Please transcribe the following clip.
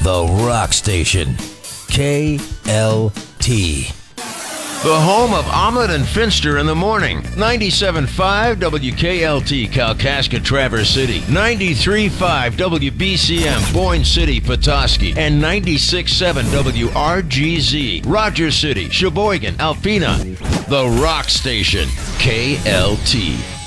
The Rock Station. KLT. The home of Omelet and Finster in the morning. 97.5 WKLT, Kalkaska, Traverse City. 93.5 WBCM, Boyne City, Petoskey. And 96.7 WRGZ, Rogers City, Sheboygan, Alpena. The Rock Station, KLT.